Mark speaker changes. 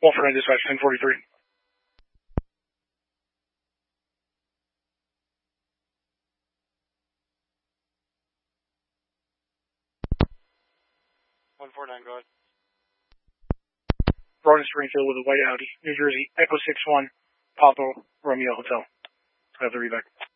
Speaker 1: 149 dispatch, 1043. Go ahead. Ronan Springfield with a white Audi, New Jersey, Echo 61, Papa Romeo Hotel. I have the reback.